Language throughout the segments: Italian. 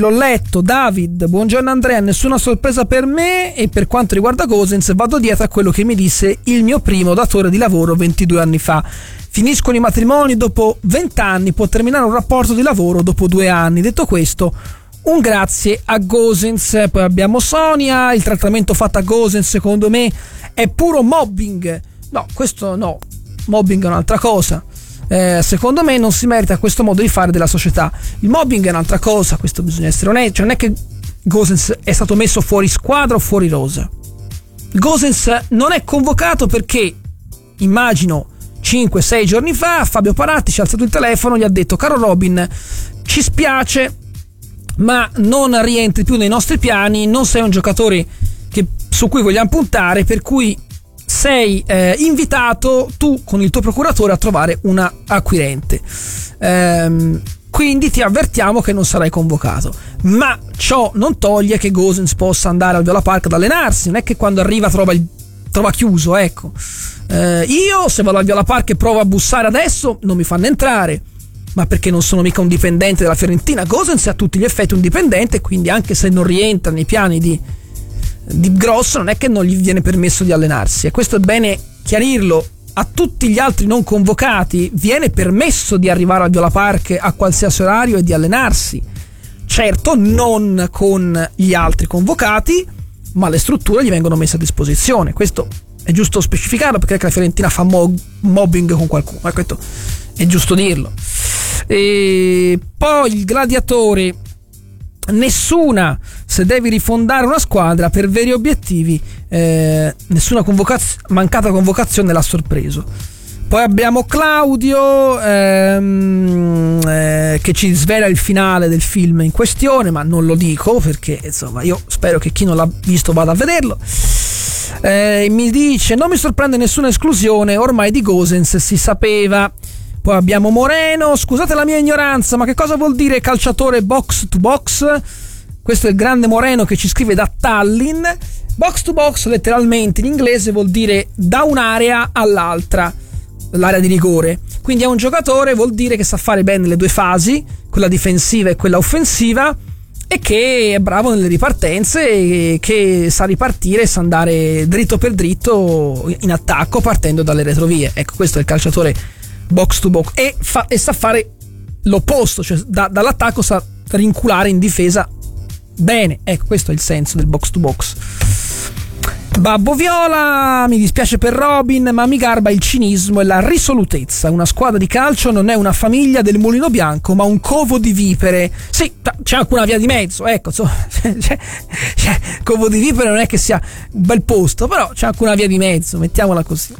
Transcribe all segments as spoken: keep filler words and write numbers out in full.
l'ho letto. David, buongiorno Andrea, nessuna sorpresa per me, e per quanto riguarda Gosens vado dietro a quello che mi disse il mio primo datore di lavoro ventidue anni fa. Finiscono i matrimoni dopo venti anni, può terminare un rapporto di lavoro dopo due anni. Detto questo, un grazie a Gosens. Poi abbiamo Sonia, il trattamento fatto a Gosens secondo me è puro mobbing. No, questo no, mobbing è un'altra cosa. Eh, secondo me non si merita questo modo di fare della società. Il mobbing è un'altra cosa, questo bisogna essere onesti. Cioè non è che Gosens è stato messo fuori squadra o fuori rosa. Gosens non è convocato perché, immagino, cinque sei giorni fa Fabio Paratti ci ha alzato il telefono, gli ha detto: caro Robin, ci spiace ma non rientri più nei nostri piani, non sei un giocatore che, su cui vogliamo puntare, per cui sei eh, invitato tu con il tuo procuratore a trovare una acquirente, ehm, quindi ti avvertiamo che non sarai convocato. Ma ciò non toglie che Gosens possa andare al Viola Park ad allenarsi, non è che quando arriva trova, il, trova chiuso, ecco. Eh, io se vado al Viola Park e provo a bussare adesso non mi fanno entrare, ma perché non sono mica un dipendente della Fiorentina. Gosens è a tutti gli effetti un dipendente, quindi anche se non rientra nei piani di, di Grosso non è che non gli viene permesso di allenarsi, e questo è bene chiarirlo. A tutti gli altri non convocati viene permesso di arrivare al Viola Park a qualsiasi orario e di allenarsi, certo non con gli altri convocati, ma le strutture gli vengono messe a disposizione. Questo è giusto specificarlo, perché la Fiorentina fa mo- mobbing con qualcuno, ma questo è giusto dirlo. E poi il Gladiatore: nessuna, se devi rifondare una squadra per veri obiettivi, eh, nessuna convocaz- mancata convocazione l'ha sorpreso. Poi abbiamo Claudio ehm, eh, che ci svela il finale del film in questione, ma non lo dico perché insomma io spero che chi non l'ha visto vada a vederlo. Eh, mi dice: non mi sorprende nessuna esclusione, ormai di Gosens si sapeva. Poi abbiamo Moreno: scusate la mia ignoranza, ma che cosa vuol dire calciatore box to box? Questo è il grande Moreno che ci scrive da Tallinn. Box to box letteralmente in inglese vuol dire da un'area all'altra, l'area di rigore. Quindi è un giocatore, vuol dire che sa fare bene le due fasi, quella difensiva e quella offensiva, e che è bravo nelle ripartenze, e che sa ripartire e sa andare dritto per dritto in attacco partendo dalle retrovie. Ecco, questo è il calciatore box to box, e, fa, e sa fare l'opposto, cioè da, dall'attacco sa rinculare in difesa bene. Ecco, questo è il senso del box to box. Babbo Viola: mi dispiace per Robin, ma mi garba il cinismo e la risolutezza. Una squadra di calcio non è una famiglia del Mulino Bianco, ma un covo di vipere. Sì, c'è anche una via di mezzo, ecco, insomma, c'è, c'è, covo di vipere non è che sia un bel posto, però c'è anche una via di mezzo, mettiamola così.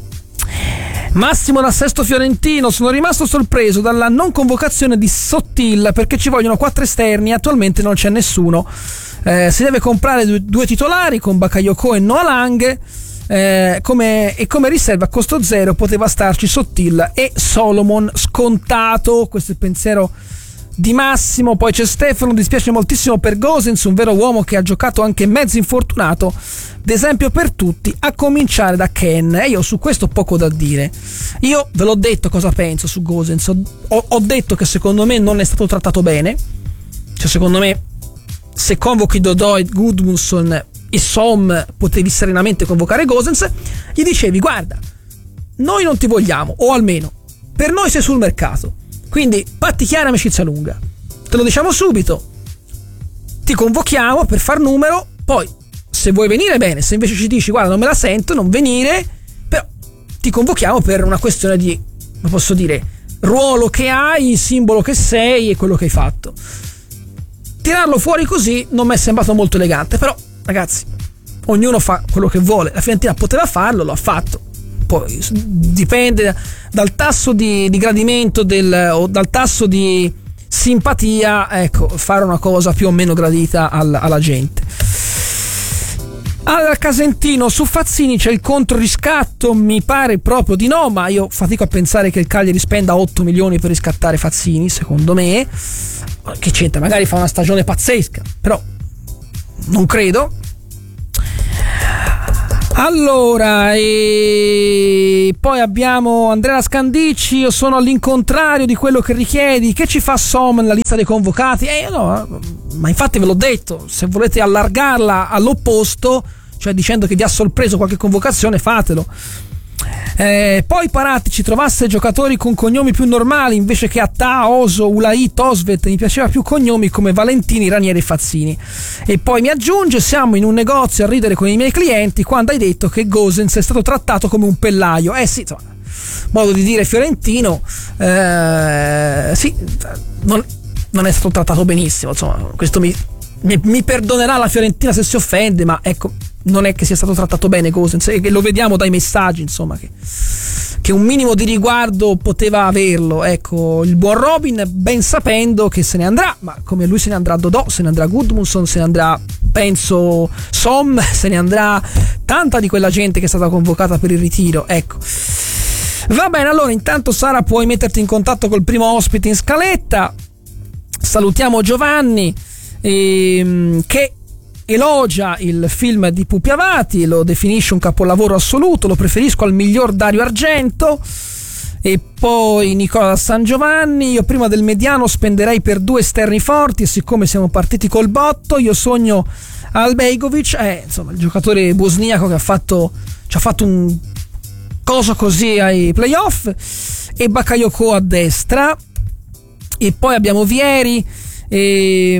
Massimo da Sesto Fiorentino: sono rimasto sorpreso dalla non convocazione di Sottil, perché ci vogliono quattro esterni, attualmente non c'è nessuno. Eh, si deve comprare due, due titolari con Bakayoko e Noah Lang, eh, come, e come riserva a costo zero poteva starci Sottil e Solomon scontato. Questo è il pensiero di Massimo. Poi c'è Stefano: dispiace moltissimo per Gosens, un vero uomo che ha giocato anche mezzo infortunato, d'esempio per tutti, a cominciare da Ken. E io su questo ho poco da dire. Io ve l'ho detto cosa penso su Gosens, ho, ho detto che secondo me non è stato trattato bene, cioè secondo me se convochi Dodoi, Gudmundsson e Som potevi serenamente convocare Gosens. Gli dicevi: guarda, noi non ti vogliamo, o almeno per noi sei sul mercato, quindi patti chiara, amicizia lunga, te lo diciamo subito, ti convochiamo per far numero, poi se vuoi venire bene, se invece ci dici guarda non me la sento, non venire, però ti convochiamo per una questione di, come posso dire, ruolo che hai, simbolo che sei e quello che hai fatto. Tirarlo fuori così non mi è sembrato molto elegante, però ragazzi, ognuno fa quello che vuole. La Fiorentina poteva farlo, lo ha fatto, poi dipende dal tasso di, di gradimento del, o dal tasso di simpatia, ecco, fare una cosa più o meno gradita alla, alla gente. Allora, Casentino: su Fazzini c'è il controriscatto? Mi pare proprio di no, ma io fatico a pensare che il Cagliari spenda otto milioni per riscattare Fazzini. Secondo me, che c'entra, magari fa una stagione pazzesca, però non credo. Allora, e poi abbiamo Andrea Scandicci. Io sono all'incontrario di quello che richiedi. Che ci fa Som nella lista dei convocati? Eh, no, ma infatti ve l'ho detto, se volete allargarla all'opposto, cioè dicendo che vi ha sorpreso qualche convocazione, fatelo. Eh, poi Paratici trovasse giocatori con cognomi più normali invece che Atta, Oso, Ulai, Tosvet. Mi piaceva più cognomi come Valentini, Ranieri e Fazzini. E poi mi aggiunge: siamo in un negozio a ridere con i miei clienti quando hai detto che Gosens è stato trattato come un pellaio. Eh sì, insomma, modo di dire fiorentino. Eh, sì, non, non è stato trattato benissimo, insomma, questo mi, mi, mi perdonerà la Fiorentina se si offende, ma ecco, non è che sia stato trattato bene Gosens, e lo vediamo dai messaggi, insomma, che, che un minimo di riguardo poteva averlo. Ecco, il buon Robin, ben sapendo che se ne andrà, ma come lui se ne andrà Dodò, se ne andrà Gudmundsson, se ne andrà, penso, Som, se ne andrà tanta di quella gente che è stata convocata per il ritiro. Ecco, va bene. Allora, intanto Sara, puoi metterti in contatto col primo ospite in scaletta. Salutiamo Giovanni, ehm, che elogia il film di Pupi Avati, lo definisce un capolavoro assoluto, lo preferisco al miglior Dario Argento. E poi Nicola da San Giovanni: io prima del mediano spenderei per due esterni forti, e siccome siamo partiti col botto io sogno Albegovic, eh, insomma, il giocatore bosniaco che ha fatto ci ha fatto un coso così ai playoff, e Bakayoko a destra. E poi abbiamo Vieri. E,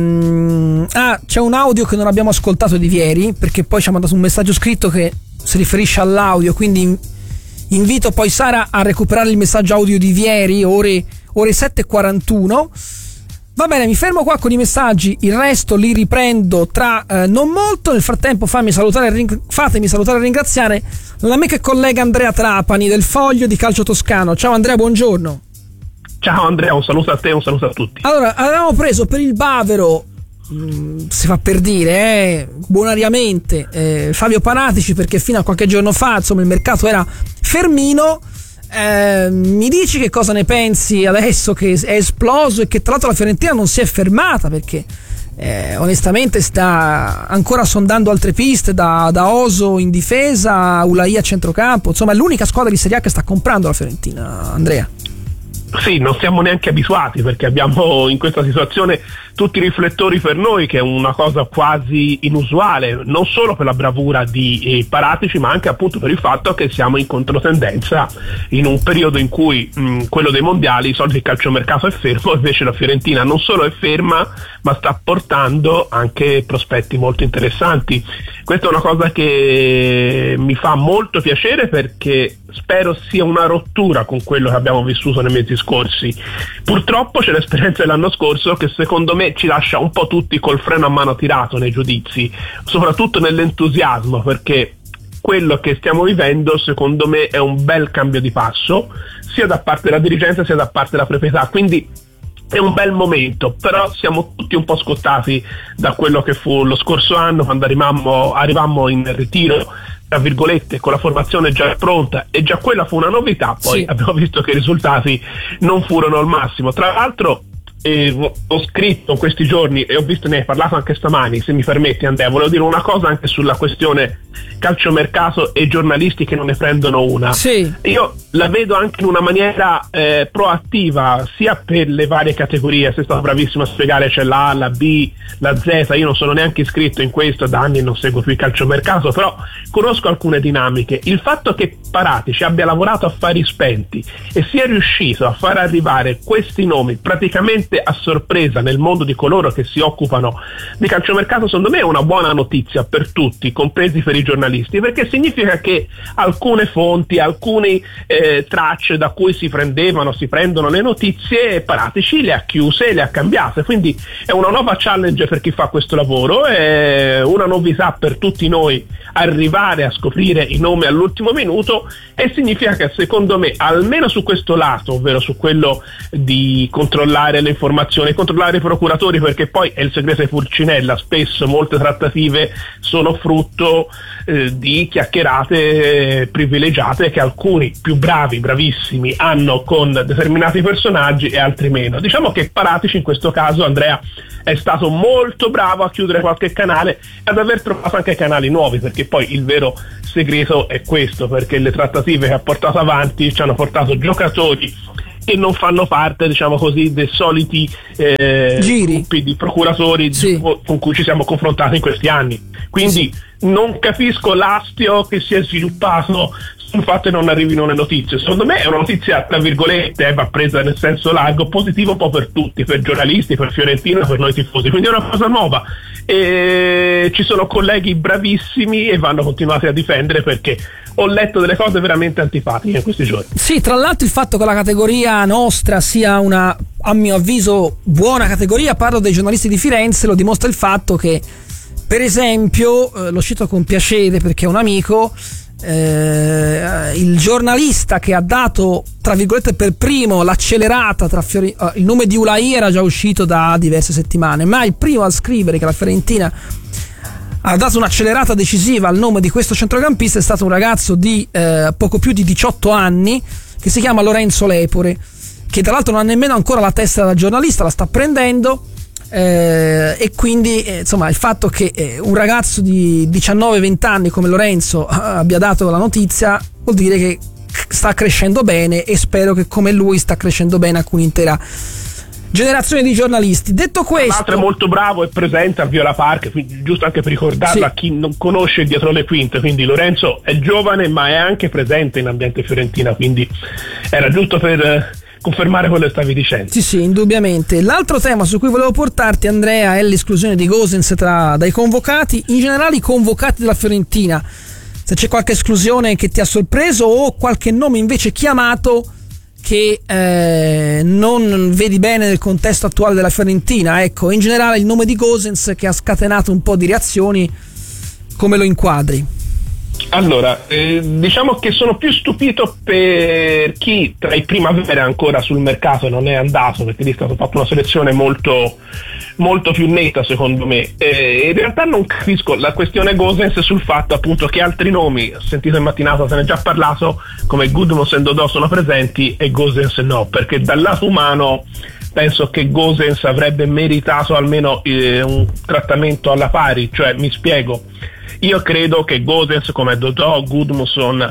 um, ah, c'è un audio che non abbiamo ascoltato di Vieri, perché poi ci ha mandato un messaggio scritto che si riferisce all'audio, quindi invito poi Sara a recuperare il messaggio audio di Vieri, ore, ore sette e quarantuno. Va bene, mi fermo qua con i messaggi, il resto li riprendo tra eh, non molto. Nel frattempo fammi salutare, ring- fatemi salutare e ringraziare l'amico e collega Andrea Trapani del Foglio di Calcio Toscano. Ciao Andrea, buongiorno. Ciao Andrea, un saluto a te, un saluto a tutti. Allora, avevamo preso per il Bavero, mh, si fa per dire, eh, buonariamente, eh, Fabio Paratici, perché fino a qualche giorno fa, insomma, il mercato era fermino. Eh, mi dici che cosa ne pensi adesso che è esploso e che tra l'altro la Fiorentina non si è fermata, perché eh, onestamente sta ancora sondando altre piste, da, da Oso in difesa, Ulai a centrocampo, insomma è l'unica squadra di Serie A che sta comprando la Fiorentina, Andrea. Sì, non siamo neanche abituati, perché abbiamo in questa situazione tutti i riflettori per noi, che è una cosa quasi inusuale, non solo per la bravura di eh, Paratici, ma anche appunto per il fatto che siamo in controtendenza in un periodo in cui mh, quello dei mondiali, i soldi del calciomercato è fermo, invece la Fiorentina non solo è ferma, ma sta portando anche prospetti molto interessanti. Questa è una cosa che mi fa molto piacere, perché spero sia una rottura con quello che abbiamo vissuto nei mesi scorsi. Purtroppo c'è l'esperienza dell'anno scorso che secondo me ci lascia un po' tutti col freno a mano tirato nei giudizi, soprattutto nell'entusiasmo, perché quello che stiamo vivendo secondo me è un bel cambio di passo, sia da parte della dirigenza sia da parte della proprietà, quindi è un bel momento. Però siamo tutti un po' scottati da quello che fu lo scorso anno, quando arrivammo, arrivammo in ritiro, tra virgolette, con la formazione già pronta, e già quella fu una novità. Poi sì, abbiamo visto che i risultati non furono al massimo. Tra l'altro eh, ho scritto questi giorni, e ho visto, ne hai parlato anche stamani, se mi permetti Andrea, volevo dire una cosa anche sulla questione calciomercato e giornalisti che non ne prendono una. Sì. Io la vedo anche in una maniera eh, proattiva, sia per le varie categorie. Sei stato bravissimo a spiegare, c'è la A, la B, la Z. Io non sono neanche iscritto in questo da anni, non seguo più il calciomercato, però conosco alcune dinamiche. Il fatto che Paratici abbia lavorato a fari spenti e sia riuscito a far arrivare questi nomi praticamente a sorpresa nel mondo di coloro che si occupano di calciomercato, secondo me è una buona notizia per tutti, compresi per i giornalisti, perché significa che alcune fonti, alcune eh, tracce da cui si prendevano, si prendono le notizie, Paratici le ha chiuse e le ha cambiate. Quindi è una nuova challenge per chi fa questo lavoro, è una novità per tutti noi arrivare a scoprire i nomi all'ultimo minuto, e significa che secondo me, almeno su questo lato, ovvero su quello di controllare le informazioni, controllare i procuratori, perché poi è il segreto di Pulcinella, spesso molte trattative sono frutto eh, di chiacchierate eh, privilegiate che alcuni più bravi, bravissimi hanno con determinati personaggi e altri meno. Diciamo che Paratici in questo caso, Andrea, è stato molto bravo a chiudere qualche canale e ad aver trovato anche canali nuovi, perché poi il vero segreto è questo, perché le trattative che ha portato avanti ci hanno portato giocatori che non fanno parte, diciamo così, dei soliti eh, gruppi di procuratori sì. con cui ci siamo confrontati in questi anni. Quindi sì. non capisco l'astio che si è sviluppato sul fatto che non arrivino le notizie. Secondo me è una notizia, tra virgolette, eh, va presa nel senso largo, positivo un po' per tutti, per giornalisti, per Fiorentina, per noi tifosi, quindi è una cosa nuova e ci sono colleghi bravissimi e vanno continuati a difendere, perché ho letto delle cose veramente antipatiche in questi giorni. Sì, tra l'altro il fatto che la categoria nostra sia una, a mio avviso, buona categoria, parlo dei giornalisti di Firenze, lo dimostra il fatto che, per esempio, eh, lo cito con piacere perché è un amico, Eh, il giornalista che ha dato, tra virgolette, per primo l'accelerata tra Fiori- uh, il nome di Ulai era già uscito da diverse settimane, ma il primo a scrivere che la Fiorentina ha dato un'accelerata decisiva al nome di questo centrocampista è stato un ragazzo di eh, poco più di diciotto anni che si chiama Lorenzo Lepore, che tra l'altro non ha nemmeno ancora la testa da giornalista, la sta prendendo. Eh, e quindi eh, insomma il fatto che eh, un ragazzo di diciannove venti anni come Lorenzo eh, abbia dato la notizia vuol dire che sta crescendo bene, e spero che come lui sta crescendo bene anche un'intera generazione di giornalisti. Detto questo, l'altro è molto bravo e presente a Viola Park, quindi giusto anche per ricordarlo sì. a chi non conosce dietro le quinte, quindi Lorenzo è giovane ma è anche presente in ambiente fiorentina, quindi era giusto per eh, confermare quello che stavi dicendo. Sì, sì, indubbiamente. L'altro tema su cui volevo portarti, Andrea, è l'esclusione di Gosens tra, dai convocati, in generale i convocati della Fiorentina. Se c'è qualche esclusione che ti ha sorpreso o qualche nome invece chiamato che eh, non vedi bene nel contesto attuale della Fiorentina. Ecco, in generale il nome di Gosens che ha scatenato un po' di reazioni, come lo inquadri? Allora, eh, diciamo che sono più stupito per chi tra i primavera ancora sul mercato non è andato, perché lì è stata fatta una selezione molto molto più netta secondo me. Eh, in realtà non capisco la questione Gosens sul fatto appunto che altri nomi, ho sentito in mattinata, se ne è già parlato, come Gudmunds e Dodò sono presenti e Gosens no, perché dal lato umano penso che Gosens avrebbe meritato almeno eh, un trattamento alla pari, cioè mi spiego. Io credo che Gosens, come Dodò, Gudmundsson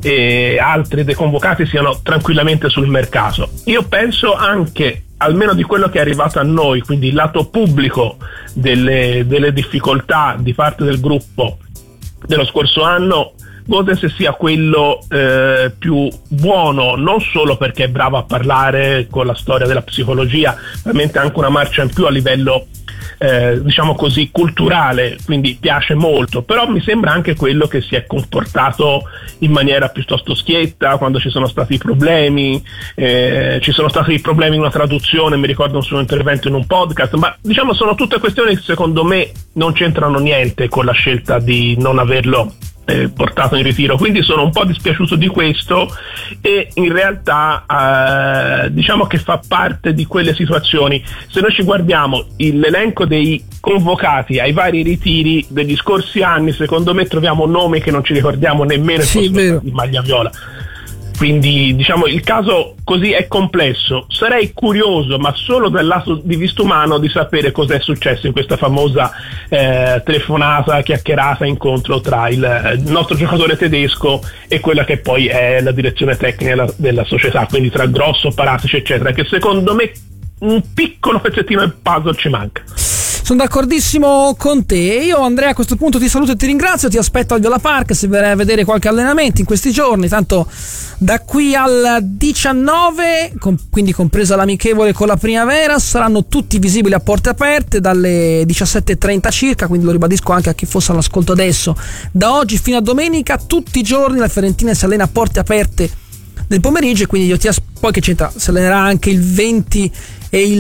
e altri dei convocati siano tranquillamente sul mercato. Io penso anche, almeno di quello che è arrivato a noi, quindi il lato pubblico delle, delle difficoltà di parte del gruppo dello scorso anno, Gosens sia quello eh, più buono, non solo perché è bravo a parlare con la storia della psicologia, veramente anche una marcia in più a livello Eh, diciamo così culturale, quindi piace molto, però mi sembra anche quello che si è comportato in maniera piuttosto schietta quando ci sono stati problemi, eh, ci sono stati problemi in una traduzione, mi ricordo un suo intervento in un podcast, ma diciamo sono tutte questioni che secondo me non c'entrano niente con la scelta di non averlo Eh, portato in ritiro, quindi sono un po' dispiaciuto di questo e in realtà eh, diciamo che fa parte di quelle situazioni. Se noi ci guardiamo l'elenco dei convocati ai vari ritiri degli scorsi anni, secondo me troviamo nomi che non ci ricordiamo nemmeno sì, di maglia viola. Quindi diciamo il caso così è complesso. Sarei curioso, ma solo dal lato di vista umano, di sapere cos'è successo in questa famosa eh, telefonata, chiacchierata, incontro tra il, il nostro giocatore tedesco e quella che poi è la direzione tecnica della, della società, quindi tra Grosso, Paratici eccetera, che secondo me un piccolo pezzettino del puzzle ci manca. Sono d'accordissimo con te. Io, Andrea, a questo punto ti saluto e ti ringrazio. Ti aspetto al Viola Park se verrai a vedere qualche allenamento in questi giorni. Tanto da qui al diciannove, quindi compresa l'amichevole con la Primavera, saranno tutti visibili a porte aperte dalle diciassette e trenta circa. Quindi lo ribadisco anche a chi fosse all'ascolto adesso. Da oggi fino a domenica, tutti i giorni la Fiorentina si allena a porte aperte nel pomeriggio. E quindi io ti aspetto. Poi che c'entra? Si allenerà anche il venti e il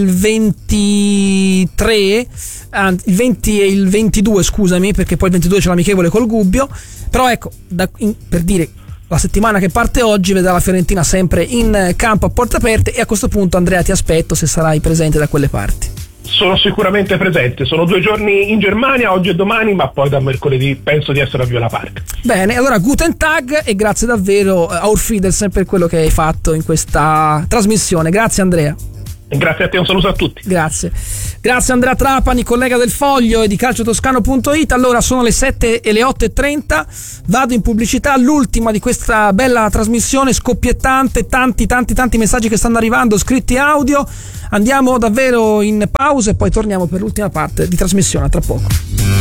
ventitré, anzi, il venti e il ventidue, scusami, perché poi il ventidue c'è l'amichevole col Gubbio. Però ecco, da, in, per dire, la settimana che parte oggi vedrà la Fiorentina sempre in campo a porte aperte, e a questo punto, Andrea, ti aspetto se sarai presente da quelle parti. Sono sicuramente presente, sono due giorni in Germania, oggi e domani, ma poi da mercoledì penso di essere a Viola Park. Bene, allora Guten Tag e grazie davvero a Auf Wiedersehen per quello che hai fatto in questa trasmissione. Grazie Andrea. Grazie a te, un saluto a tutti. Grazie. Grazie Andrea Trapani, collega del Foglio e di calciotoscano punto it. Allora sono le sette e le otto e trenta, vado in pubblicità, l'ultima di questa bella trasmissione scoppiettante, tanti tanti tanti messaggi che stanno arrivando, scritti audio. Andiamo davvero in pausa e poi torniamo per l'ultima parte di trasmissione, a tra poco.